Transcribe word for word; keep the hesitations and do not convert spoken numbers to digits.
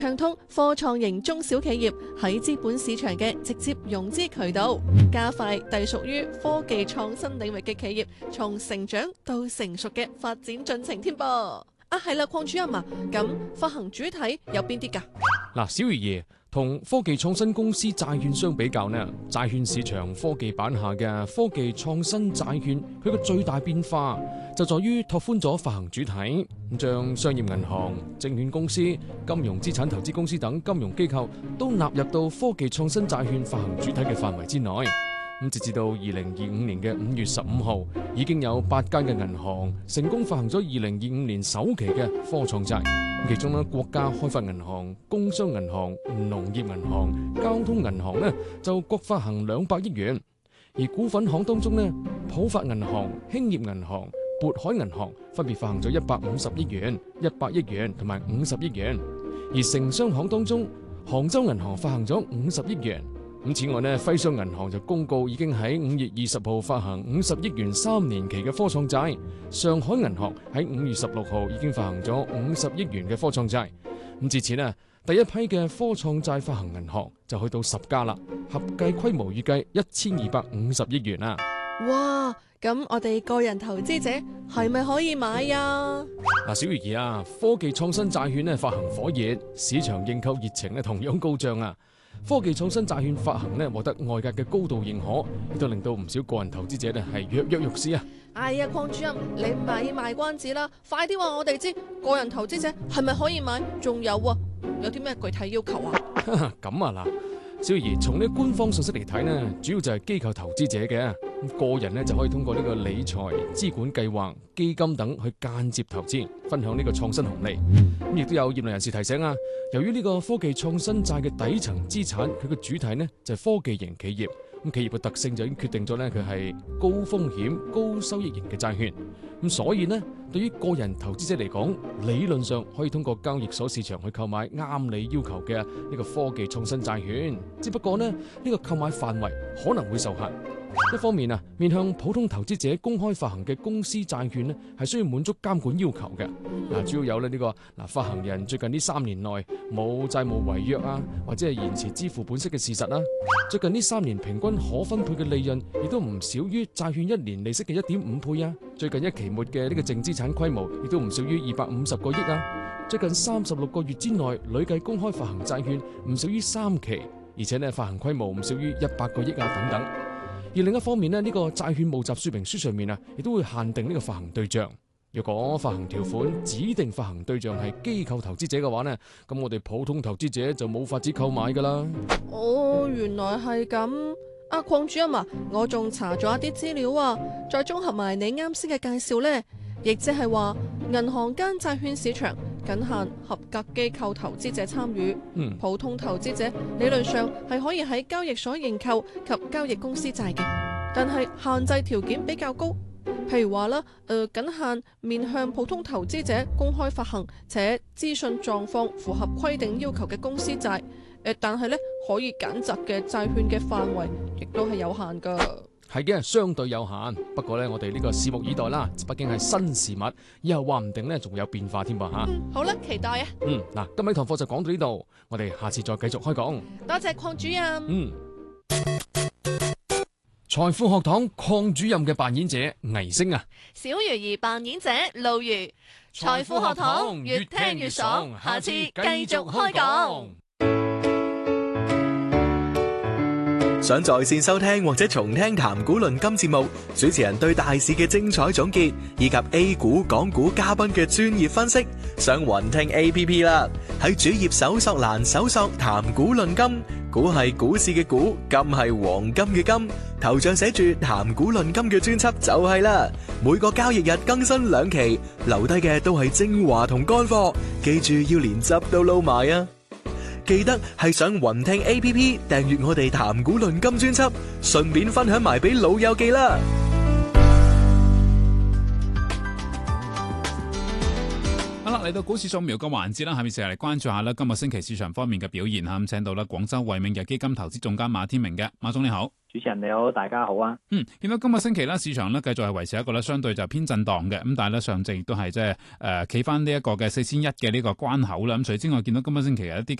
暢通科創型中小企業喺資本市場嘅直接融資渠道，加快隸屬於科技創新領域嘅企業從成長到成熟嘅發展進程添噃。啊，係啦，鄺主任啊，咁發行主體有邊啲㗎？ 嗱，小魚兒同科技創新公司債券相比較呢，債券市場科技版下嘅科技創新債券，佢個最大變化就在於拓寬咗發行主體，將商業銀行、證券公司、金融資產投資公司等金融機構都納入到科技創新債券發行主體嘅範圍之內。咁截至到二零二五年嘅五月十五號，已經有八間嘅銀行成功發行咗二零二五年首期嘅科創債。其中呢，國家開發銀行、工商銀行、農業銀行、交通銀行呢就各發行兩百億元。而股份行當中呢，浦發銀行、興業銀行、渤海銀行分別發行咗一百五十億元、一百億元同埋五十億元。而城商行當中，杭州銀行發行咗五十億元。咁此外呢，徽商銀行就公告已經喺五月二十號發行五十億元三年期嘅科創債。上海銀行喺五月十六號已經發行咗五十億元嘅科創債。咁至此呢，第一批嘅科創債發行銀行就去到十家啦，合計規模預計一千二百五十億元啦。 哇！咁我哋個人投資者係咪可以買呀？ 嗱，小魚兒啊，科技創新債券呢發行火熱，市場認購熱情呢同樣高漲啊！科技創新債券發行呢獲得外界嘅高度認可，亦都令到唔少個人投資者呢係躍躍欲試啊！ 哎呀，鄺主任，你唔係賣關子啦，快啲話我哋知個人投資者係咪可以買？仲有啊，有啲咩具體要求啊？ 咁啊嗱。小魚兒，從呢官方信息嚟睇呢，主要就係機構投資者嘅，個人呢就可以通過呢個理財、資管計劃、基金等去間接投資，分享呢個創新紅利。咁亦都有業內人士提醒啊，由於呢個科技創新債嘅底層資產，佢嘅主體呢就係科技型企業。咁企業嘅特性就已經決定咗呢，佢係高風險、高收益型嘅債券。咁所以呢，對於個人投資者嚟講，理論上可以通過交易所市場去購買啱你要求嘅呢個科技創新債券。只不過呢，呢個購買範圍可能會受限。一方面啊，面向普通投資者公開發行嘅公司債券呢，係需要滿足監管要求嘅。嗱，主要有咧呢個嗱發行人最近呢三年內冇債務違約啊，或者係延遲支付本息嘅事實啦。最近呢三年平均可分配嘅利潤亦都唔少於債券一年利息嘅一點五倍啊。最近一期末嘅呢個淨資產規模亦都唔少於二百五十個億啊。最近三十六個月之內累計公開發行債券唔少於三期，而且呢發行規模唔少於一百個億啊等等。而另一方面呢，呢個債券募集說明書上面啊，亦都會限定呢個發行對象。若果發行條款指定發行對象係機構投資者嘅話呢，咁我哋普通投資者就冇法子購買噶啦。 哦，原來係咁。啊，鄺主任啊，我仲查咗一啲資料啊，再綜合埋你啱先嘅介紹呢，亦即係話銀行間債券市場僅限合格機構投資者參與， 嗯， 普通投資者理論上係可以喺交易所認購及交易公司債嘅，但係限制條件比較高，譬如話啦，誒、呃，僅限面向普通投資者公開發行且資訊狀況符合規定要求嘅公司債，誒、呃，但係咧可以揀擇嘅債券嘅範圍亦都係有限噶。 係嘅，相對有限。不過呢，我哋呢個拭目以待啦。畢竟係新事物，以後話唔定呢仲會有變化添噃吓。 嗯，好啦，期待啊。 嗯，嗱，今日堂課就講到呢度，我哋下次再繼續開講。 多謝鄺主任。 嗯，財富學堂鄺主任嘅扮演者倪星啊， 小魚兒扮演者路如。財富學堂越聽越爽，下次繼續開講。 想在線收聽或者重聽談股論金節目，主持人對大市嘅精彩總結，以及 A 股、港股嘉賓嘅專業分析，上雲聽 A P P 啦。喺主頁搜索欄搜索談股論金，股係股市嘅股，金係黃金嘅金，頭像寫住談股論金嘅專輯就係啦。每個交易日更新兩期，留低嘅都係精華同乾貨，記住要連汁都撈埋啊！記得係上雲聽 A P P 訂閱我哋談股論金專輯，順便分享埋俾老友記啦。 好啦， 嚟到股市掃描嘅環節啦，下面成日嚟關注下啦，今個星期市場方面嘅表現吓，咁請到啦廣州惠明嘅基金投資總監馬天明嘅，馬總你好。 主持人你好，大家好啊。 嗯，見到今個星期咧，市場咧繼續係維持一個咧相對就偏震盪嘅，咁但係咧上證亦都係即係誒企翻呢一個嘅四千一嘅呢個關口啦。咁除此之外，見到今個星期有一啲